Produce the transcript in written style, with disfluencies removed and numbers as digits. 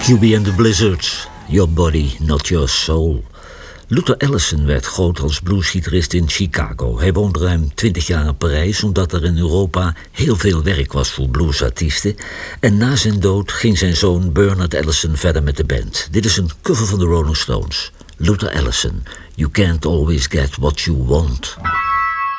QB and the Blizzards, Your Body, Not Your Soul. Luther Allison werd groot als bluesgitarist in Chicago. Hij woonde ruim 20 jaar in Parijs, omdat er in Europa heel veel werk was voor bluesartiesten. En na zijn dood ging zijn zoon Bernard Allison verder met de band. Dit is een cover van de Rolling Stones. Luther Allison, You Can't Always Get What You Want.